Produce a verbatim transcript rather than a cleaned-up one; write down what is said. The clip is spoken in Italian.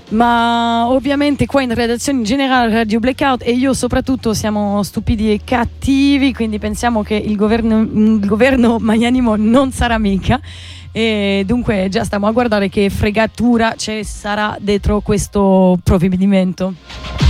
ma ovviamente qua in redazione in generale Radio Blackout e io soprattutto siamo stupidi e cattivi, quindi pensiamo che il governo, il governo magnanimo non sarà mica, e dunque già stiamo a guardare che fregatura ci sarà dietro questo provvedimento.